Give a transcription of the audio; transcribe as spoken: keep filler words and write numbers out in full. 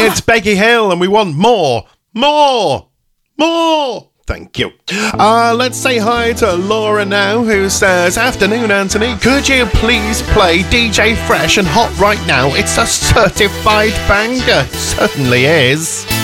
It's Becky Hill, and we want more, more, more. Thank you. Uh, let's say hi to Laura now, who says, "Afternoon, Anthony. Could you please play D J Fresh and Hot right now? It's a certified banger." Certainly is.